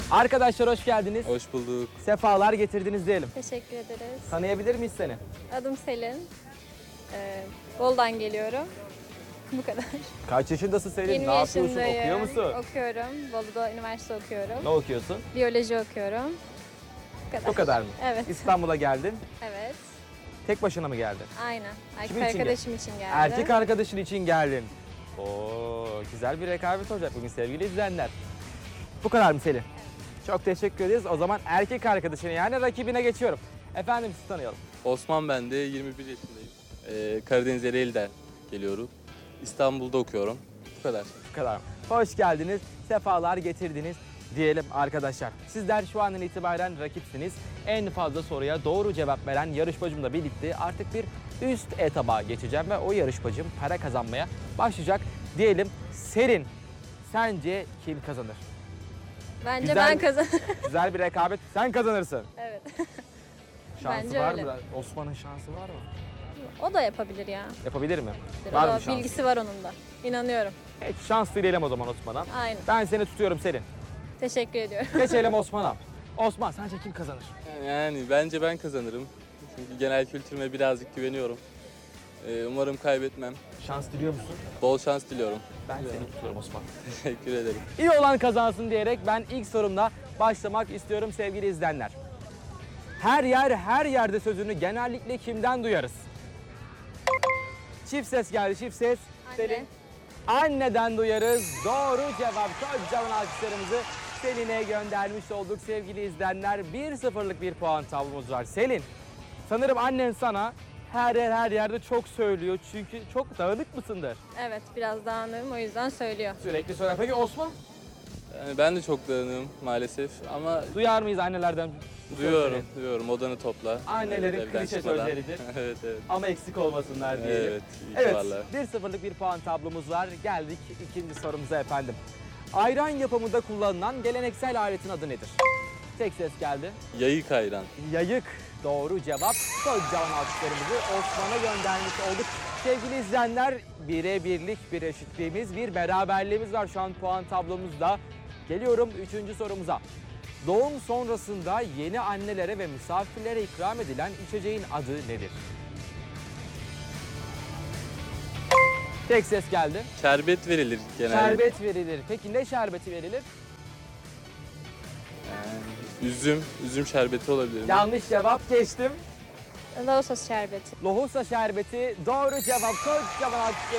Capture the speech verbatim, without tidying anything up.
Arkadaşlar hoş geldiniz. Hoş bulduk. Sefalar getirdiniz diyelim. Teşekkür ederiz. Tanıyabilir miyiz seni? Adım Selin. Ee, Bolu'dan geliyorum. Bu kadar. Kaç yaşındasın Selin? yirmi Ne yapıyorsun? yaşındayım. Okuyor musun? Okuyorum. Bolu'da üniversite okuyorum. Ne okuyorsun? Biyoloji okuyorum. Bu kadar. Bu kadar mı? Evet. İstanbul'a geldin. Evet. Tek başına mı geldin? Aynen. Erkek Kimin için arkadaşım için geldim. Erkek arkadaşın için geldin. Oo, güzel bir rekabet olacak bugün sevgili izleyenler. Bu kadar mı Selin? Çok teşekkür ederiz. O zaman erkek arkadaşını yani rakibine geçiyorum. Efendim sizi tanıyalım. Osman ben de yirmi bir yaşındayım. Ee, Karadeniz Ereğli'den geliyorum. İstanbul'da okuyorum. Bu kadar. Bu kadar. Hoş geldiniz, sefalar getirdiniz diyelim arkadaşlar. Sizler şu andan itibaren rakipsiniz. En fazla soruya doğru cevap veren yarışmacımla birlikte artık bir üst etaba geçeceğim ve o yarışmacım para kazanmaya başlayacak diyelim. Serin, sence kim kazanır? Bence Güzel- ben kazanırım. Güzel bir rekabet, sen kazanırsın. Evet. Şansı Bence var öyle. mı? Osman'ın şansı var mı? O da yapabilir ya. Yapabilir mi? O Var da mı şansı? bilgisi var onun da. İnanıyorum. Evet, şans dileyelim o zaman Osman'a. Aynen. Ben seni tutuyorum Selin. Teşekkür ediyorum. Geçelim Osman'a. Osman sence kim kazanır? Yani bence ben kazanırım. Çünkü genel kültürüme birazcık güveniyorum. Ee, umarım kaybetmem. Şans diliyor musun? Bol şans diliyorum. Ben seni tutuyorum Osman. Teşekkür ederim. İyi olan kazansın diyerek ben ilk sorumla başlamak istiyorum sevgili izleyenler. Her yer her yerde sözünü genellikle kimden duyarız? Çift ses geldi, çift ses. Anne. Selin. Anneden duyarız. Doğru cevap. Kocaman alkışlarımızı Selin'e göndermiş olduk sevgili izleyenler. bir sıfırlık bir puan tablomuz var. Selin, sanırım annen sana her yer her yerde çok söylüyor. Çünkü çok dağınık mısındır? Evet, biraz dağınığım, o yüzden söylüyor. Sürekli söyler. Peki Osman? Yani ben de çok dağınığım maalesef ama Duyar mıyız annelerden? bu duyuyorum, sözleri? duyuyorum. Odanı topla. Annelerin Evet, evden klişe çıkmadan. sözleridir. evet, evet. Ama eksik olmasınlar diyelim. Evet, iyi ki Evet, vallahi. bir sıfırlık bir puan tablomuz var. Geldik ikinci sorumuza efendim. Ayran yapımında kullanılan geleneksel aletin adı nedir? Tek ses geldi. Yayık ayran. Yayık doğru cevap. Kocaman alkışlarımızı Osman'a göndermiş olduk. Sevgili izleyenler, bire birlik bir eşitliğimiz, bir beraberliğimiz var şu an puan tablomuzda. Geliyorum üçüncü sorumuza. Doğum sonrasında yeni annelere ve misafirlere ikram edilen içeceğin adı nedir? Tek ses geldi. Şerbet verilir genelde. Şerbet verilir. Peki ne şerbeti verilir? Yani üzüm, üzüm şerbeti olabilir mi? Yanlış cevap, geçtim. Laosos şerbeti. Lohusa şerbeti doğru cevap. Kocaman alkışlarımızı